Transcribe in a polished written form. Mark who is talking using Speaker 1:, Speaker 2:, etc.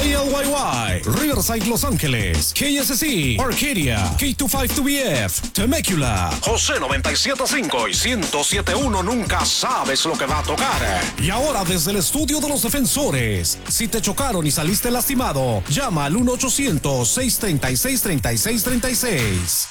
Speaker 1: KLYY, Riverside, Los Ángeles, KSC, Arcadia, K252BF, Temecula, José 97.5 y 107.1. Nunca sabes lo que va a tocar. Y ahora desde el estudio de los defensores, si te chocaron y saliste lastimado, llama al 1-800-636-3636.